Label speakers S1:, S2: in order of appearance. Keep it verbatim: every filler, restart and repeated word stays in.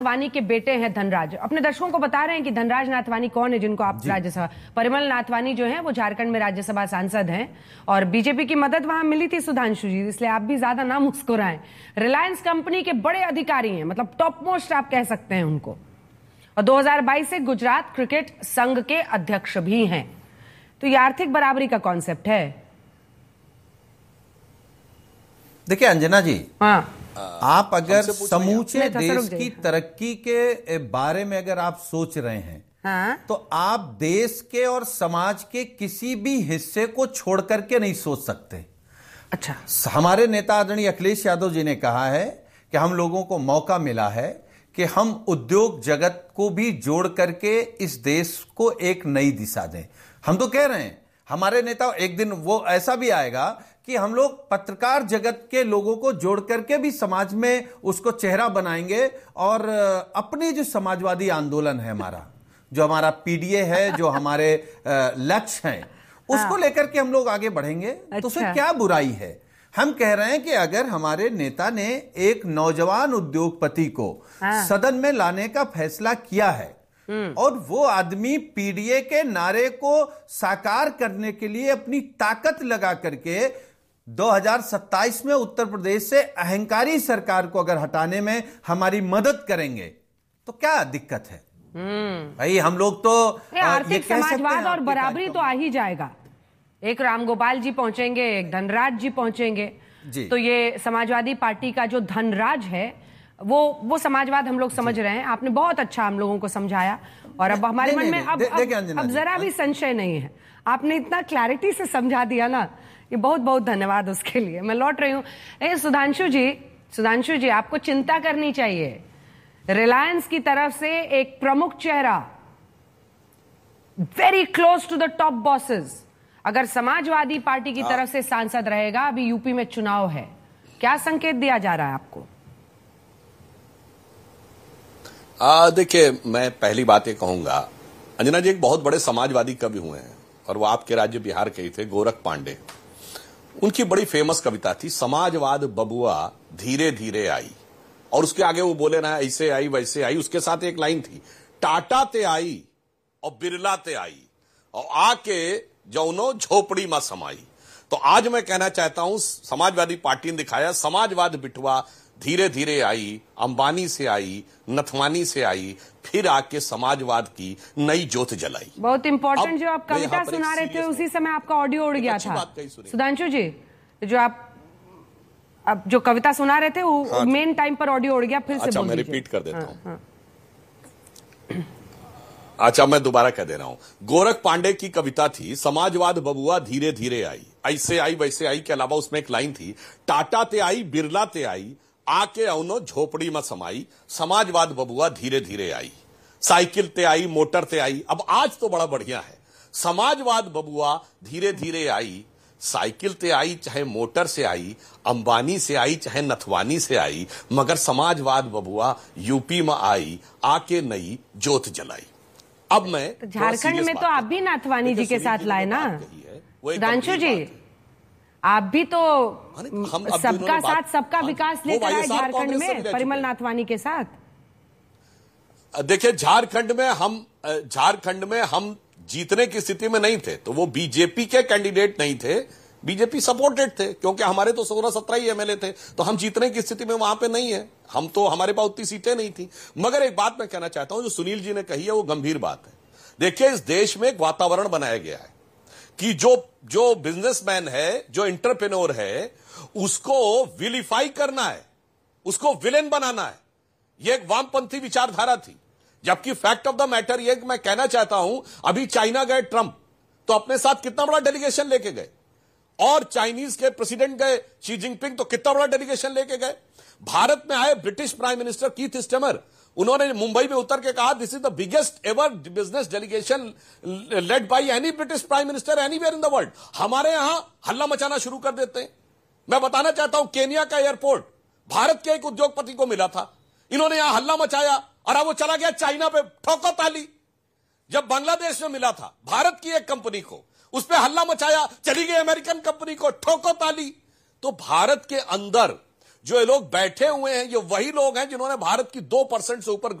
S1: नाथवानी के बेटे हैं धनराज। अपने दर्शकों को बता रहे हैं कि धनराज नाथवानी कौन है, जिनको आप राज्यसभा, परिमल नाथवानी जो है वो झारखंड में राज्यसभा सांसद हैं और बीजेपी की मदद वहां मिली थी सुधांशु जी, इसलिए आप भी ज्यादा ना मुस्कुराएं। रिलायंस कंपनी के बड़े अधिकारी हैं, मतलब टॉप मोस्ट आप कह सकते हैं उनको, और दो हज़ार बाईस से गुजरात क्रिकेट संघ के अध्यक्ष भी हैं। तो ये आर्थिक बराबरी का कॉन्सेप्ट है।
S2: देखिए अंजना जी,
S1: हाँ,
S2: आप अगर समूचे देश की तरक्की के बारे में अगर आप सोच रहे हैं,
S1: हाँ?
S2: तो आप देश के और समाज के किसी भी हिस्से को छोड़ करके नहीं सोच सकते।
S1: अच्छा,
S2: हमारे नेता आदरणीय अखिलेश यादव जी ने कहा है कि हम लोगों को मौका मिला है कि हम उद्योग जगत को भी जोड़ करके इस देश को एक नई दिशा दें। हम तो कह रहे हैं, हमारे नेता, एक दिन वो ऐसा भी आएगा कि हम लोग पत्रकार जगत के लोगों को जोड़ करके भी समाज में उसको चेहरा बनाएंगे और अपने जो समाजवादी आंदोलन है हमारा, जो हमारा पीडीए है, जो हमारे लक्ष्य हैं, उसको लेकर के हम लोग आगे बढ़ेंगे। अच्छा। तो उसमें क्या बुराई है? हम कह रहे हैं कि अगर हमारे नेता ने एक नौजवान उद्योगपति को सदन में लाने का फैसला किया है और वो आदमी पीडीए के नारे को साकार करने के लिए अपनी ताकत लगा करके दो हज़ार सत्ताईस में उत्तर प्रदेश से अहंकारी सरकार को अगर हटाने में हमारी मदद करेंगे तो क्या दिक्कत है? भाई हम लोग तो
S1: आर्थिक समाजवाद और बराबरी तो आ ही जाएगा। एक रामगोपाल जी पहुंचेंगे, एक धनराज जी पहुंचेंगे जी। तो ये समाजवादी पार्टी का जो धनराज है वो वो समाजवाद हम लोग समझ रहे हैं। आपने बहुत अच्छा हम लोगों को समझाया और अब हमारे मन में अब अब, अब जरा भी संशय नहीं है। आपने इतना क्लैरिटी से समझा दिया ना, ये बहुत बहुत धन्यवाद उसके लिए। मैं लौट रही हूँ। सुधांशु जी, सुधांशु जी आपको चिंता करनी चाहिए। रिलायंस की तरफ से एक प्रमुख चेहरा, very close to the top bosses, अगर समाजवादी पार्टी की तरफ से सांसद रहेगा, अभी यूपी में चुनाव है, क्या संकेत दिया जा रहा है आपको?
S3: देखिए, मैं पहली बात ये कहूंगा, अंजना जी एक बहुत बड़े समाजवादी कवि हुए हैं और वो आपके राज्य बिहार के ही थे, गोरख पांडे। उनकी बड़ी फेमस कविता थी, समाजवाद बबुआ धीरे धीरे आई, और उसके आगे वो बोले ना, ऐसे आई वैसे आई। उसके साथ एक लाइन थी, टाटा ते आई और बिरला ते आई और आके जौनो झोपड़ी में समाई। तो आज मैं कहना चाहता हूं, समाजवादी पार्टी ने दिखाया, समाजवाद बिटवा धीरे धीरे आई, अंबानी से आई, नथवानी से आई, फिर आके समाजवाद की नई ज्योत जलाई।
S1: बहुत इंपॉर्टेंट जो आप कविता सुना रहे थे, उसी समय आपका ऑडियो उड़ गया था। सुधांशु जी, जो आप अब जो कविता सुना रहे थे वो हाँ, मेन टाइम पर ऑडियो उड़ गया, फिर से
S3: अच्छा, मैं रिपीट कर देता हूं। हाँ, हाँ। अच्छा, मैं दोबारा कह दे रहा हूं। गोरख पांडे की कविता थी, समाजवाद बबुआ धीरे धीरे आई, ऐसे आई वैसे आई के अलावा उसमें एक लाइन थी, टाटा ते आई बिरला ते आई, आके औनो झोपड़ी में समाई, समाजवाद बबुआ धीरे धीरे आई, साइकिल ते आई, मोटर ते आई। अब आज तो बड़ा बढ़िया है, समाजवाद बबुआ धीरे धीरे आई, साइकिल ते आई चाहे मोटर से आई, अंबानी से आई चाहे नथवानी से आई, मगर समाजवाद बबुआ यूपी में आई, आके नई ज्योत जलाई। अब मैं
S1: झारखंड में तो आप भी नाथवानी जी के साथ लाए ना सुधांशु जी, आप भी तो सबका साथ सबका विकास लेकर आए झारखंड में परिमल नाथवानी के साथ।
S3: देखिए, झारखंड में हम झारखंड में हम जीतने की स्थिति में नहीं थे, तो वो बीजेपी के कैंडिडेट नहीं थे, बीजेपी सपोर्टेड थे, क्योंकि हमारे तो सोलह सत्रह ही एमएलए थे, तो हम जीतने की स्थिति में वहां पे नहीं है। हम तो, हमारे पास उतनी सीटें नहीं थी। मगर एक बात मैं कहना चाहता हूं, जो सुनील जी ने कही है वो गंभीर बात है। देखिए, इस देश में एक वातावरण बनाया गया है कि जो जो बिजनेसमैन है, जो एंटरप्रेन्योर है, उसको विलिफाई करना है, उसको विलेन बनाना है। यह एक वामपंथी विचारधारा थी, जबकि फैक्ट ऑफ द मैटर यह मैं कहना चाहता हूं, अभी चाइना गए ट्रंप, तो अपने साथ कितना बड़ा डेलीगेशन लेके गए, और चाइनीज के प्रेसिडेंट गए शी जिनपिंग, तो कितना बड़ा डेलीगेशन लेके गए। भारत में आए British prime minister Keith stammer, उन्होंने मुंबई में उतर के कहा, this is the biggest ever business delegation led by any British prime minister anywhere in the world. हमारे यहां हल्ला मचाना शुरू कर देते हैं। मैं बताना चाहता हूं, केनिया का एयरपोर्ट भारत के एक उद्योगपति को मिला था, इन्होंने यहां हल्ला मचाया और अब वो चला गया चाइना पे, ठोको ताली। जब बांग्लादेश में मिला था भारत की एक कंपनी को, उस पर हल्ला मचाया, चली गई अमेरिकन कंपनी को, ठोको ताली। तो भारत के अंदर जो ये लोग बैठे हुए हैं ये वही लोग हैं जिन्होंने भारत की दो परसेंट से ऊपर